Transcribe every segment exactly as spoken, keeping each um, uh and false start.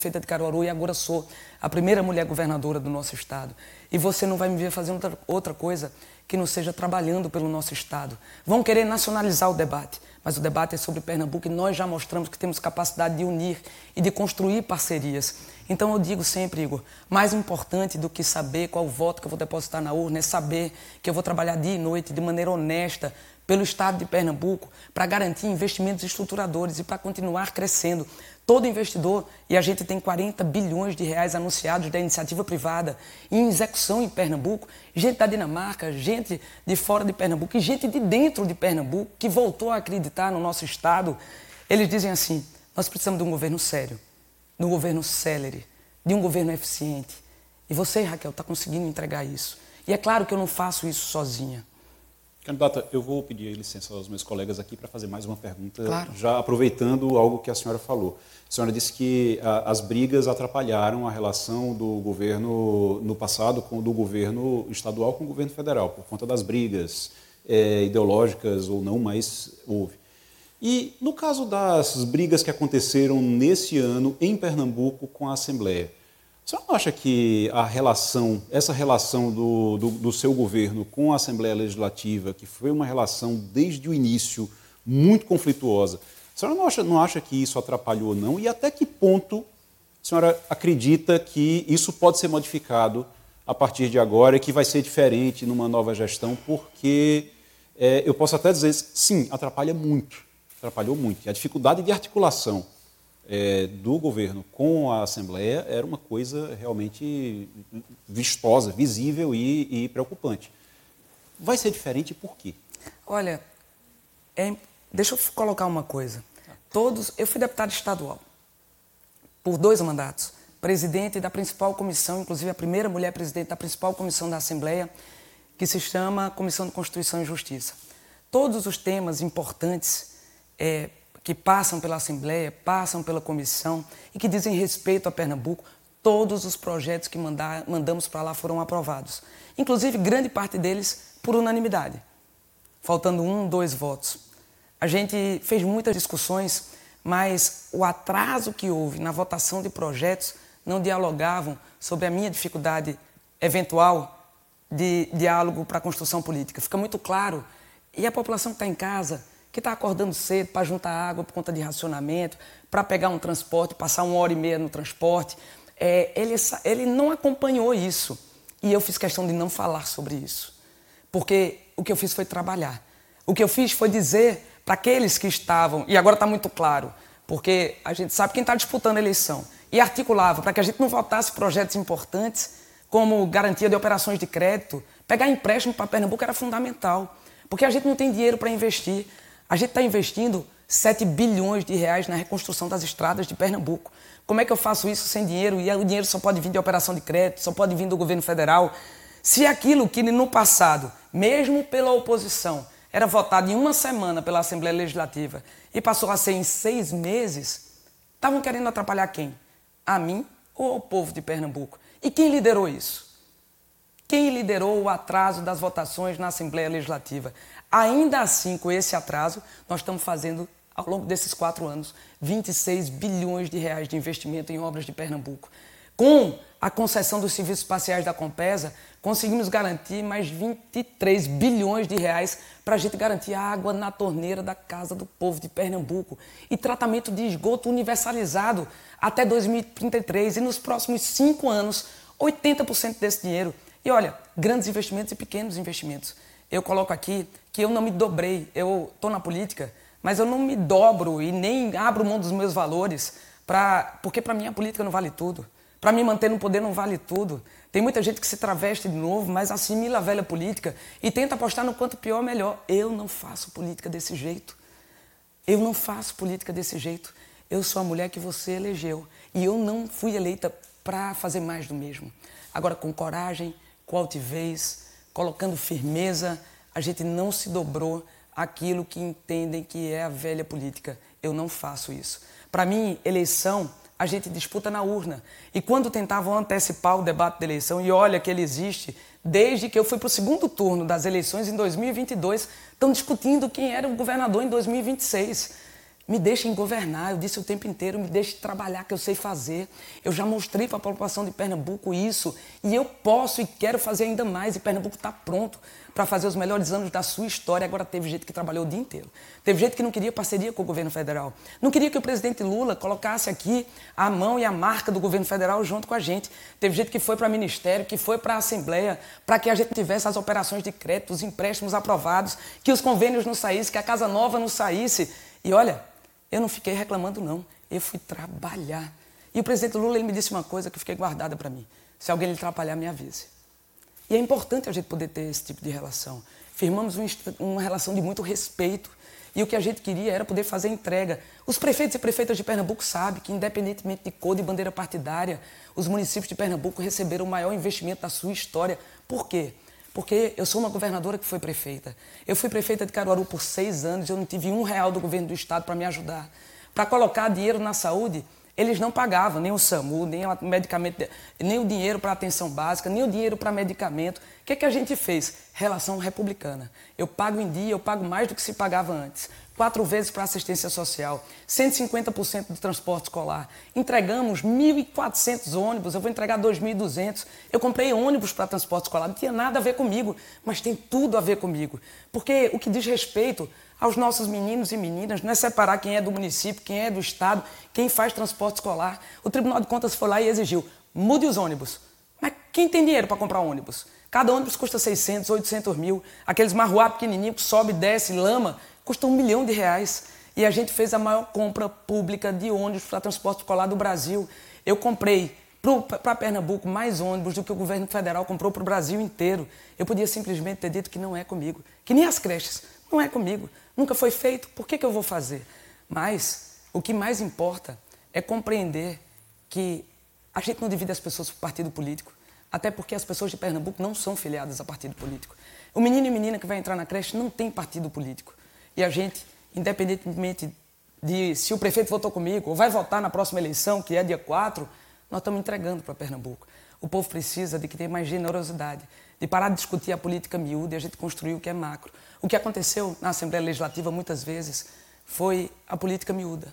prefeita de Caruaru e agora sou a primeira mulher governadora do nosso estado. E você não vai me ver fazendo outra, outra coisa que não seja trabalhando pelo nosso estado. Vão querer nacionalizar o debate, mas o debate é sobre Pernambuco e nós já mostramos que temos capacidade de unir e de construir parcerias. Então eu digo sempre, Igor, mais importante do que saber qual voto que eu vou depositar na urna é saber que eu vou trabalhar dia e noite de maneira honesta pelo estado de Pernambuco para garantir investimentos estruturadores e para continuar crescendo. Todo investidor, e a gente tem quarenta bilhões de reais anunciados da iniciativa privada em execução em Pernambuco, gente da Dinamarca, gente de fora de Pernambuco e gente de dentro de Pernambuco que voltou a acreditar no nosso estado. Eles dizem assim, nós precisamos de um governo sério, de um governo célere, de um governo eficiente. E você, Raquel, está conseguindo entregar isso. E é claro que eu não faço isso sozinha. Candidata, eu vou pedir licença aos meus colegas aqui para fazer mais uma pergunta, claro. Já aproveitando algo que a senhora falou. A senhora disse que a, as brigas atrapalharam a relação do governo no passado com do governo estadual com o governo federal, por conta das brigas é, ideológicas ou não, mas houve. E no caso das brigas que aconteceram nesse ano em Pernambuco com a Assembleia, a senhora não acha que a relação, essa relação do, do, do seu governo com a Assembleia Legislativa, que foi uma relação desde o início muito conflituosa, a senhora não acha, não acha que isso atrapalhou ou não? E até que ponto a senhora acredita que isso pode ser modificado a partir de agora e que vai ser diferente numa nova gestão? Porque é, eu posso até dizer, sim, atrapalha muito, atrapalhou muito. E a dificuldade de articulação É, do governo com a Assembleia era uma coisa realmente vistosa, visível e, e preocupante. Vai ser diferente por quê? Olha, é, deixa eu colocar uma coisa. Todos, eu fui deputado estadual por dois mandatos, presidente da principal comissão, inclusive a primeira mulher presidente da principal comissão da Assembleia, que se chama Comissão de Constituição e Justiça. Todos os temas importantes é, que passam pela Assembleia, passam pela comissão e que dizem respeito a Pernambuco, todos os projetos que mandar, mandamos para lá foram aprovados. Inclusive, grande parte deles por unanimidade, faltando um, dois votos. A gente fez muitas discussões, mas o atraso que houve na votação de projetos não dialogavam sobre a minha dificuldade eventual de diálogo para a construção política. Fica muito claro. E a população que está em casa, que está acordando cedo para juntar água por conta de racionamento, para pegar um transporte, passar uma hora e meia no transporte, é, ele, ele não acompanhou isso. E eu fiz questão de não falar sobre isso. Porque o que eu fiz foi trabalhar. O que eu fiz foi dizer para aqueles que estavam, e agora está muito claro, porque a gente sabe quem está disputando a eleição, e articulava para que a gente não votasse projetos importantes, como garantia de operações de crédito. Pegar empréstimo para Pernambuco era fundamental, porque a gente não tem dinheiro para investir. A gente está investindo sete bilhões de reais na reconstrução das estradas de Pernambuco. Como é que eu faço isso sem dinheiro? E o dinheiro só pode vir de operação de crédito, só pode vir do governo federal. Se aquilo que no passado, mesmo pela oposição, era votado em uma semana pela Assembleia Legislativa e passou a ser em seis meses, estavam querendo atrapalhar quem? A mim ou ao povo de Pernambuco? E quem liderou isso? Quem liderou o atraso das votações na Assembleia Legislativa? Ainda assim, com esse atraso, nós estamos fazendo, ao longo desses quatro anos, vinte e seis bilhões de reais de investimento em obras de Pernambuco. Com a concessão dos serviços espaciais da Compesa, conseguimos garantir mais vinte e três bilhões de reais para a gente garantir água na torneira da casa do povo de Pernambuco e tratamento de esgoto universalizado até dois mil e trinta e três. E nos próximos cinco anos, oitenta por cento desse dinheiro. E olha, grandes investimentos e pequenos investimentos. Eu coloco aqui que eu não me dobrei, eu estou na política, mas eu não me dobro e nem abro mão dos meus valores, pra, porque para mim a política não vale tudo. Para me manter no poder não vale tudo. Tem muita gente que se traveste de novo, mas assimila a velha política e tenta apostar no quanto pior, melhor. Eu não faço política desse jeito. Eu não faço política desse jeito. Eu sou a mulher que você elegeu e eu não fui eleita para fazer mais do mesmo. Agora, com coragem, com altivez, colocando firmeza, a gente não se dobrou àquilo que entendem que é a velha política. Eu não faço isso. Para mim, eleição, a gente disputa na urna. E quando tentavam antecipar o debate da eleição, e olha que ele existe, desde que eu fui para o segundo turno das eleições em dois mil e vinte e dois, estão discutindo quem era o governador em dois mil e vinte e seis. Me deixem governar, eu disse o tempo inteiro, me deixe trabalhar, que eu sei fazer. Eu já mostrei para a população de Pernambuco isso, e eu posso e quero fazer ainda mais, e Pernambuco está pronto para fazer os melhores anos da sua história. Agora teve gente que trabalhou o dia inteiro, teve gente que não queria parceria com o governo federal, não queria que o presidente Lula colocasse aqui a mão e a marca do governo federal junto com a gente. Teve gente que foi para o ministério, que foi para a Assembleia, para que a gente tivesse as operações de crédito, os empréstimos aprovados, que os convênios não saíssem, que a Casa Nova não saísse. E olha, eu não fiquei reclamando, não. Eu fui trabalhar. E o presidente Lula, ele me disse uma coisa que fiquei guardada para mim. Se alguém lhe atrapalhar, me avise. E é importante a gente poder ter esse tipo de relação. Firmamos um, uma relação de muito respeito. E o que a gente queria era poder fazer entrega. Os prefeitos e prefeitas de Pernambuco sabem que, independentemente de cor de bandeira partidária, os municípios de Pernambuco receberam o maior investimento da sua história. Por quê? Porque eu sou uma governadora que foi prefeita. Eu fui prefeita de Caruaru por seis anos e eu não tive um real do governo do estado para me ajudar. Para colocar dinheiro na saúde, eles não pagavam, nem o SAMU, nem o medicamento, nem o dinheiro para atenção básica, nem o dinheiro para medicamento. O que é que a gente fez? Relação republicana. Eu pago em dia, eu pago mais do que se pagava antes. Quatro vezes para assistência social, cento e cinquenta por cento do transporte escolar. Entregamos mil e quatrocentos ônibus, eu vou entregar dois mil e duzentos. Eu comprei ônibus para transporte escolar, não tinha nada a ver comigo, mas tem tudo a ver comigo. Porque o que diz respeito aos nossos meninos e meninas não é separar quem é do município, quem é do estado, quem faz transporte escolar. O Tribunal de Contas foi lá e exigiu, mude os ônibus. Mas quem tem dinheiro para comprar ônibus? Cada ônibus custa seiscentos, oitocentos mil. Aqueles marruá pequenininhos que sobe, desce, lama, custa um milhão de reais. E a gente fez a maior compra pública de ônibus para transporte escolar do Brasil. Eu comprei para Pernambuco mais ônibus do que o governo federal comprou para o Brasil inteiro. Eu podia simplesmente ter dito que não é comigo. Que nem as creches. Não é comigo. Nunca foi feito. Por que que eu vou fazer? Mas o que mais importa é compreender que a gente não divide as pessoas por partido político. Até porque as pessoas de Pernambuco não são filiadas a partido político. O menino e menina que vai entrar na creche não tem partido político. E a gente, independentemente de se o prefeito votou comigo ou vai votar na próxima eleição, que é dia quatro, nós estamos entregando para Pernambuco. O povo precisa de que tenha mais generosidade, de parar de discutir a política miúda e a gente construir o que é macro. O que aconteceu na Assembleia Legislativa muitas vezes foi a política miúda.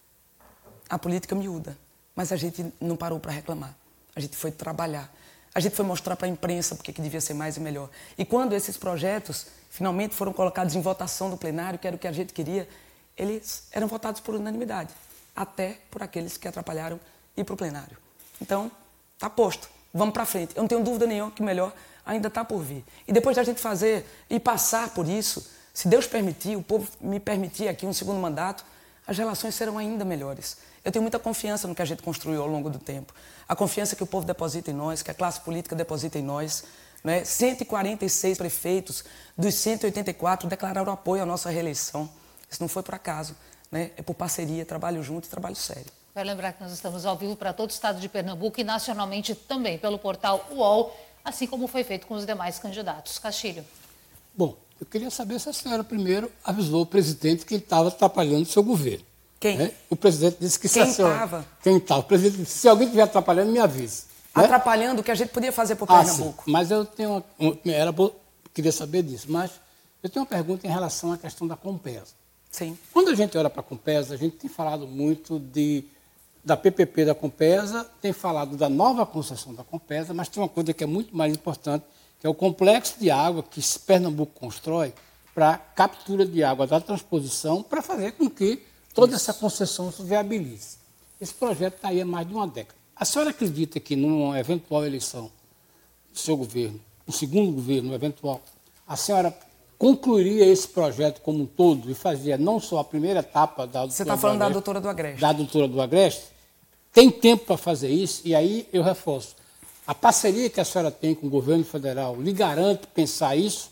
A política miúda. Mas a gente não parou para reclamar. A gente foi trabalhar. A gente foi mostrar para a imprensa porque que devia ser mais e melhor. E quando esses projetos finalmente foram colocados em votação no plenário, que era o que a gente queria, eles eram votados por unanimidade, até por aqueles que atrapalharam ir para o plenário. Então, está posto. Vamos para frente. Eu não tenho dúvida nenhuma que melhor ainda está por vir. E depois da gente fazer e passar por isso, se Deus permitir, o povo me permitir aqui um segundo mandato, as relações serão ainda melhores. Eu tenho muita confiança no que a gente construiu ao longo do tempo. A confiança que o povo deposita em nós, que a classe política deposita em nós. Né? cento e quarenta e seis prefeitos dos cento e oitenta e quatro declararam apoio à nossa reeleição. Isso não foi por acaso. Né? É por parceria, trabalho junto e trabalho sério. Vai lembrar que nós estamos ao vivo para todo o estado de Pernambuco e nacionalmente também pelo portal U O L, assim como foi feito com os demais candidatos. Castilho. Bom, eu queria saber se a senhora primeiro avisou o presidente que ele estava atrapalhando o seu governo. Quem? Né? O presidente disse que se Quem a senhora... estava? Quem estava? O presidente disse, se alguém estiver atrapalhando, me avise. Né? Atrapalhando o que a gente podia fazer para o ah, Pernambuco. Sim. Mas eu tenho uma, uma, era, queria saber disso, mas eu tenho uma pergunta em relação à questão da Compesa. Sim. Quando a gente olha para a Compesa, a gente tem falado muito de, da P P P da Compesa, tem falado da nova concessão da Compesa, mas tem uma coisa que é muito mais importante, que é o complexo de água que Pernambuco constrói para captura de água da transposição, para fazer com que toda Isso. essa concessão se viabilize. Esse projeto está aí há mais de uma década. A senhora acredita que numa eventual eleição do seu governo, no segundo governo eventual, a senhora concluiria esse projeto como um todo e fazia não só a primeira etapa da... Você está falando da doutora do Agreste. Da doutora do Agreste? Tem tempo para fazer isso? E aí eu reforço. A parceria que a senhora tem com o governo federal lhe garante pensar isso?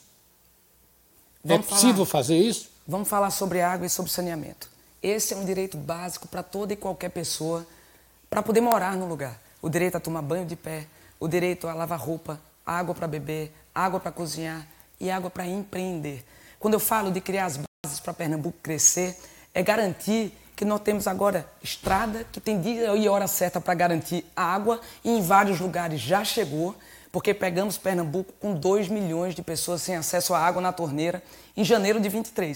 Vamos é possível falar, fazer isso? Vamos falar sobre água e sobre saneamento. Esse é um direito básico para toda e qualquer pessoa para poder morar no lugar. O direito a tomar banho de pé, o direito a lavar roupa, água para beber, água para cozinhar e água para empreender. Quando eu falo de criar as bases para Pernambuco crescer, é garantir que nós temos agora estrada, que tem dia e hora certa para garantir água, e em vários lugares já chegou, porque pegamos Pernambuco com dois milhões de pessoas sem acesso à água na torneira em janeiro de vinte e três.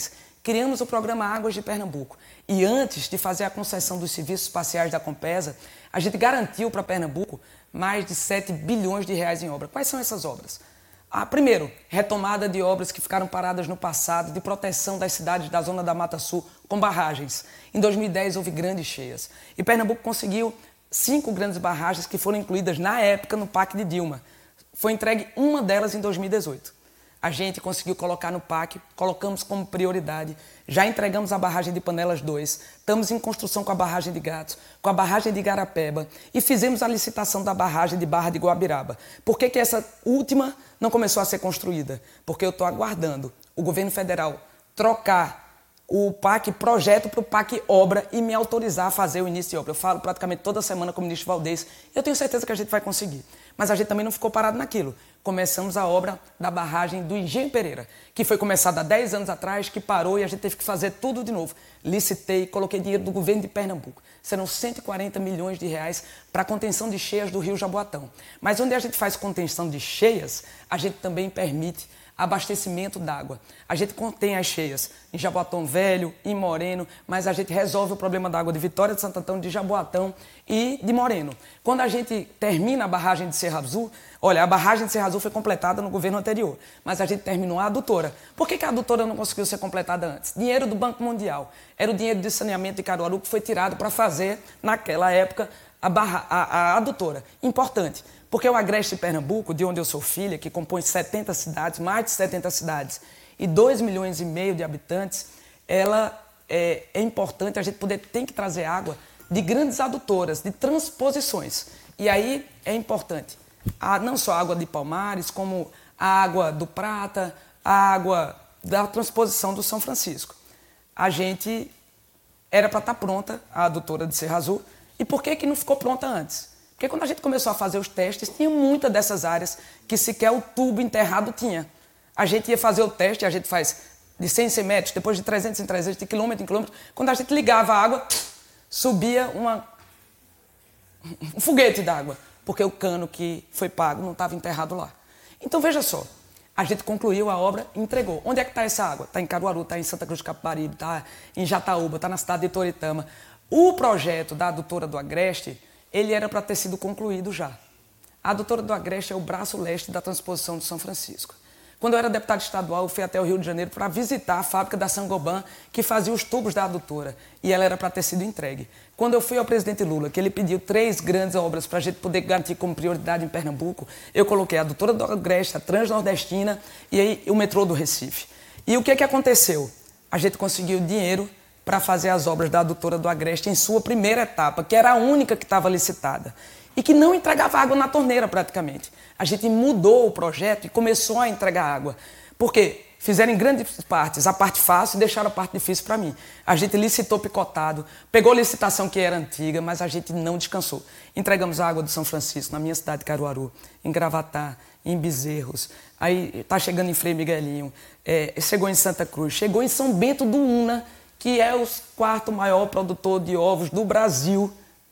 criamos o programa Águas de Pernambuco. E antes de fazer a concessão dos serviços espaciais da Compesa, a gente garantiu para Pernambuco mais de sete bilhões de reais em obra. Quais são essas obras? Ah, primeiro, retomada de obras que ficaram paradas no passado, de proteção das cidades da Zona da Mata Sul com barragens. Em dois mil e dez houve grandes cheias. E Pernambuco conseguiu cinco grandes barragens que foram incluídas na época no P A C de Dilma. Foi entregue uma delas em dois mil e dezoito. A gente conseguiu colocar no P A C, colocamos como prioridade. Já entregamos a barragem de Panelas dois, estamos em construção com a barragem de Gatos, com a barragem de Igarapeba e fizemos a licitação da barragem de Barra de Guabiraba. Por que que essa última não começou a ser construída? Porque eu estou aguardando o governo federal trocar o P A C projeto para o P A C obra e me autorizar a fazer o início de obra. Eu falo praticamente toda semana com o ministro Valdez e eu tenho certeza que a gente vai conseguir. Mas a gente também não ficou parado naquilo. Começamos a obra da barragem do Engenho Pereira, que foi começada há dez anos atrás, que parou e a gente teve que fazer tudo de novo. Licitei, coloquei dinheiro do governo de Pernambuco. Serão cento e quarenta milhões de reais para a contenção de cheias do Rio Jaboatão. Mas onde a gente faz contenção de cheias, a gente também permite abastecimento d'água. A gente contém as cheias em Jaboatão Velho, em Moreno, mas a gente resolve o problema da água de Vitória de Santo Antão, de Jaboatão e de Moreno. Quando a gente termina a barragem de Serra Azul, olha, a barragem de Serra Azul foi completada no governo anterior, mas a gente terminou a adutora. Por que que a adutora não conseguiu ser completada antes? Dinheiro do Banco Mundial. Era o dinheiro de saneamento de Caruaru que foi tirado para fazer, naquela época, a, barra, a, a adutora. Importante. Porque o Agreste de Pernambuco, de onde eu sou filha, que compõe setenta cidades, mais de setenta cidades, e dois milhões e meio de habitantes, ela é, é importante, a gente poder, tem que trazer água de grandes adutoras, de transposições. E aí é importante, a, não só a água de Palmares, como a água do Prata, a água da transposição do São Francisco. A gente era para estar pronta, a adutora de Serra Azul, e por que que não ficou pronta antes? Porque quando a gente começou a fazer os testes, tinha muitas dessas áreas que sequer o tubo enterrado tinha. A gente ia fazer o teste, a gente faz de cem em cem metros, depois de trezentos em trezentos, de quilômetro em quilômetro. Quando a gente ligava a água, subia uma, um foguete d'água, porque o cano que foi pago não estava enterrado lá. Então, veja só, a gente concluiu a obra e entregou. Onde é que está essa água? Está em Caruaru, está em Santa Cruz de Capibaribe, está em Jataúba, está na cidade de Toritama. O projeto da adutora do Agreste, ele era para ter sido concluído já. A adutora do Agreste é o braço leste da transposição do São Francisco. Quando eu era deputado estadual, eu fui até o Rio de Janeiro para visitar a fábrica da Saint-Gobain, que fazia os tubos da adutora, e ela era para ter sido entregue. Quando eu fui ao presidente Lula, que ele pediu três grandes obras para a gente poder garantir como prioridade em Pernambuco, eu coloquei a adutora do Agreste, a Transnordestina e aí o metrô do Recife. E o que, que aconteceu? A gente conseguiu dinheiro para fazer as obras da adutora do Agreste em sua primeira etapa, que era a única que estava licitada, e que não entregava água na torneira praticamente. A gente mudou o projeto e começou a entregar água. Por quê? Fizeram em grandes partes a parte fácil e deixaram a parte difícil para mim. A gente licitou picotado, pegou licitação que era antiga, mas a gente não descansou. Entregamos a água do São Francisco, na minha cidade de Caruaru, em Gravatá, em Bezerros, aí está chegando em Frei Miguelinho, é, chegou em Santa Cruz, chegou em São Bento do Una, que é o quarto maior produtor de ovos do Brasil,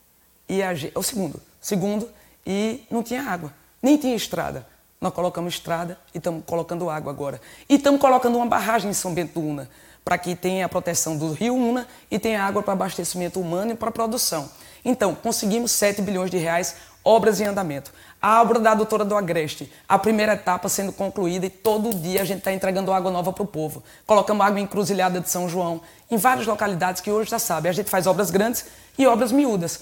e a, o segundo, segundo, e não tinha água, nem tinha estrada. Nós colocamos estrada e estamos colocando água agora. E estamos colocando uma barragem em São Bento do Una, para que tenha a proteção do rio Una e tenha água para abastecimento humano e para produção. Então, conseguimos sete bilhões de reais, obras em andamento. A obra da adutora do Agreste, a primeira etapa sendo concluída e todo dia a gente está entregando água nova para o povo. Colocamos água em Encruzilhada de São João, em várias localidades que hoje já sabe. A gente faz obras grandes e obras miúdas.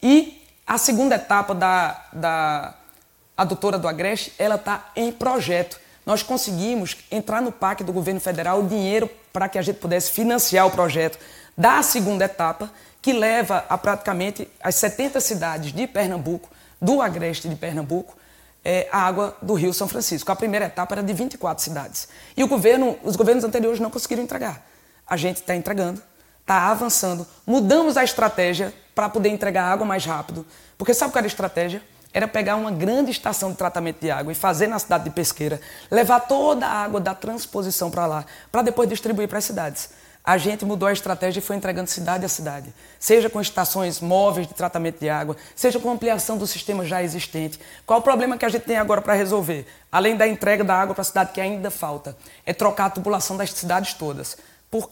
E a segunda etapa da, da adutora do Agreste, ela está em projeto. Nós conseguimos entrar no P A C do governo federal o dinheiro para que a gente pudesse financiar o projeto da segunda etapa, que leva a praticamente as setenta cidades de Pernambuco, do Agreste de Pernambuco, é, a água do Rio São Francisco. A primeira etapa era de vinte e quatro cidades. E o governo, os governos anteriores não conseguiram entregar. A gente está entregando, está avançando. Mudamos a estratégia para poder entregar água mais rápido. Porque sabe qual era a estratégia? Era pegar uma grande estação de tratamento de água e fazer na cidade de Pesqueira, levar toda a água da transposição para lá, para depois distribuir para as cidades. A gente mudou a estratégia e foi entregando cidade a cidade, seja com estações móveis de tratamento de água, seja com ampliação do sistema já existente. Qual o problema que a gente tem agora para resolver? Além da entrega da água para a cidade que ainda falta, é trocar a tubulação das cidades todas. Por quê?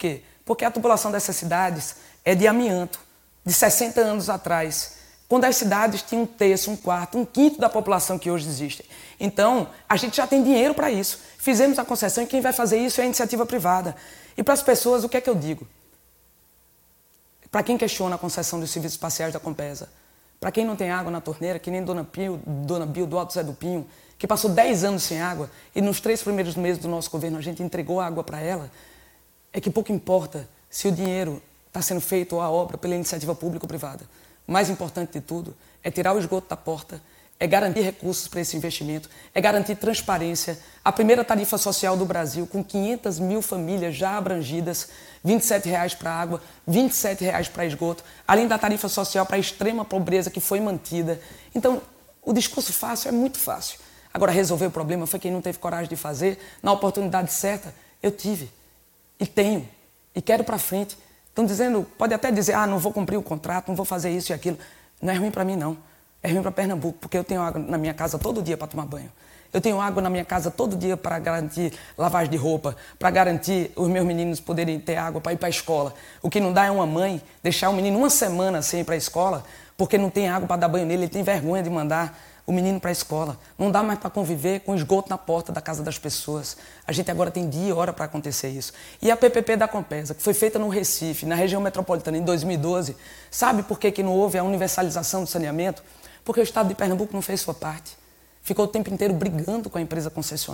Porque a tubulação dessas cidades é de amianto, de sessenta anos atrás, quando as cidades tinham um terço, um quarto, um quinto da população que hoje existe. Então, a gente já tem dinheiro para isso. Fizemos a concessão e quem vai fazer isso é a iniciativa privada. E para as pessoas, o que é que eu digo? Para quem questiona a concessão dos serviços espaciais da Compesa, para quem não tem água na torneira, que nem Dona Pio, Dona Bio do Alto Zé do Pinho, que passou dez anos sem água e nos três primeiros meses do nosso governo a gente entregou água para ela, é que pouco importa se o dinheiro está sendo feito ou a obra pela iniciativa pública ou privada. O mais importante de tudo é tirar o esgoto da porta, é garantir recursos para esse investimento, é garantir transparência. A primeira tarifa social do Brasil, com quinhentas mil famílias já abrangidas, vinte e sete reais para água, vinte e sete reais para esgoto, além da tarifa social para a extrema pobreza que foi mantida. Então, o discurso fácil é muito fácil. Agora, resolver o problema foi quem não teve coragem de fazer. Na oportunidade certa, eu tive. E tenho. E quero para frente. Estão dizendo, pode até dizer, ah, não vou cumprir o contrato, não vou fazer isso e aquilo. Não é ruim para mim, não. É ruim para Pernambuco, porque eu tenho água na minha casa todo dia para tomar banho. Eu tenho água na minha casa todo dia para garantir lavagem de roupa, para garantir os meus meninos poderem ter água para ir para a escola. O que não dá é uma mãe deixar o menino uma semana sem ir para a escola, porque não tem água para dar banho nele, ele tem vergonha de mandar o menino para a escola. Não dá mais para conviver com esgoto na porta da casa das pessoas. A gente agora tem dia e hora para acontecer isso. E a P P P da Compesa, que foi feita no Recife, na região metropolitana, em dois mil e doze, sabe por que que não houve a universalização do saneamento? Porque o Estado de Pernambuco não fez sua parte. Ficou o tempo inteiro brigando com a empresa concessionária.